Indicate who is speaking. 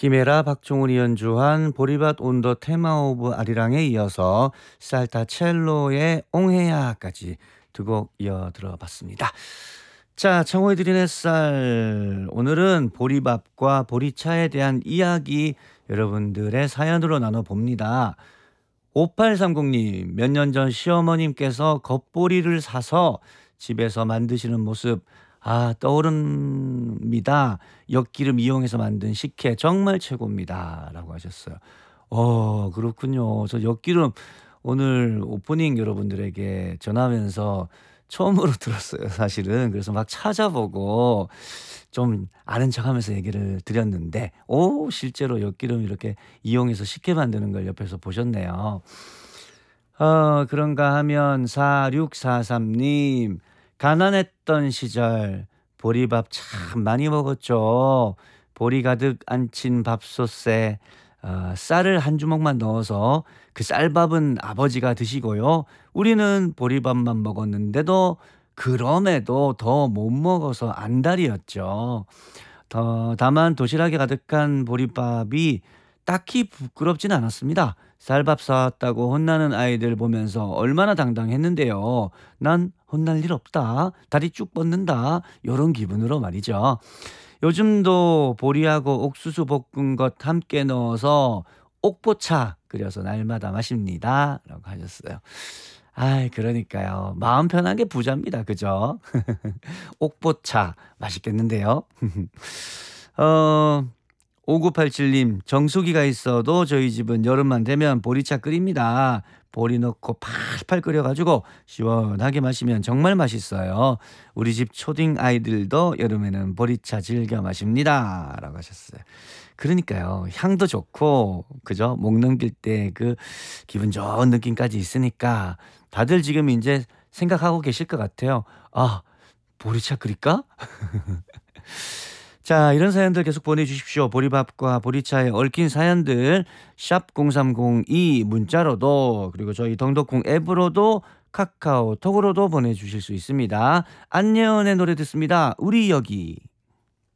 Speaker 1: 김혜라, 박종훈이 연주한 보리밭 온 더 테마 오브 아리랑에 이어서 살타 첼로의 옹해야까지 두 곡 이어 들어봤습니다. 자, 청호의 드린 햇살. 오늘은 보리밥과 보리차에 대한 이야기 여러분들의 사연으로 나눠봅니다. 5830님, 몇 년 전 시어머님께서 겉보리를 사서 집에서 만드시는 모습, 떠오릅니다. 엿기름 이용해서 만든 식혜 정말 최고입니다. 라고 하셨어요. 그렇군요. 저 엿기름 오늘 오프닝 여러분들에게 전하면서 처음으로 들었어요, 사실은. 그래서 막 찾아보고 좀 아는 척하면서 얘기를 드렸는데, 실제로 엿기름 이렇게 이용해서 식혜 만드는 걸 옆에서 보셨네요. 그런가 하면 4643님, 가난했던 시절 보리밥 참 많이 먹었죠. 보리 가득 안친 밥솥에 쌀을 한 주먹만 넣어서 그 쌀밥은 아버지가 드시고요. 우리는 보리밥만 먹었는데도 그럼에도 더 못 먹어서 안달이었죠. 다만 도시락에 가득한 보리밥이 딱히 부끄럽진 않았습니다. 쌀밥 사왔다고 혼나는 아이들 보면서 얼마나 당당했는데요. 난 혼날 일 없다. 다리 쭉 뻗는다. 요런 기분으로 말이죠. 요즘도 보리하고 옥수수 볶은 것 함께 넣어서 옥보차 끓여서 날마다 마십니다. 라고 하셨어요. 그러니까요. 마음 편한 게 부자입니다. 그죠? 옥보차 맛있겠는데요. 어, 5987님, 정수기가 있어도 저희 집은 여름만 되면 보리차 끓입니다. 보리 넣고 팔팔 끓여가지고 시원하게 마시면 정말 맛있어요. 우리 집 초딩 아이들도 여름에는 보리차 즐겨 마십니다. 라고 하셨어요. 그러니까요. 향도 좋고, 그죠? 목 넘길 때 그 기분 좋은 느낌까지 있으니까 다들 지금 이제 생각하고 계실 것 같아요. 보리차 끓일까? 자, 이런 사연들 계속 보내주십시오. 보리밥과 보리차에 얽힌 사연들 샵 0302 문자로도, 그리고 저희 덩덕콩 앱으로도, 카카오톡으로도 보내주실 수 있습니다. 안녕의 노래 듣습니다. 우리 여기.